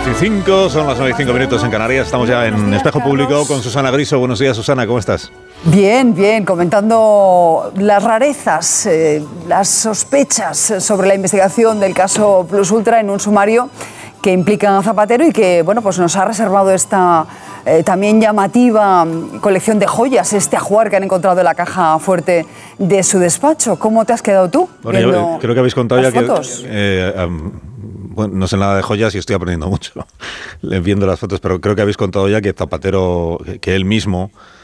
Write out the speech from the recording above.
10:05, son las 9:05 en Canarias. Estamos ya en Espejo Público con Susana Griso. Buenos días, Susana, ¿cómo estás? Bien, bien, comentando las rarezas, las sospechas sobre la investigación del caso Plus Ultra en un sumario que implica a Zapatero y que, bueno, pues nos ha reservado esta también llamativa colección de joyas, este ajuar que han encontrado en la caja fuerte de su despacho. ¿Cómo te has quedado tú? Bueno, yo creo que habéis contado ya fotos? Bueno, no sé nada de joyas y estoy aprendiendo mucho viendo las fotos, pero creo que habéis contado ya que Zapatero, que él mismo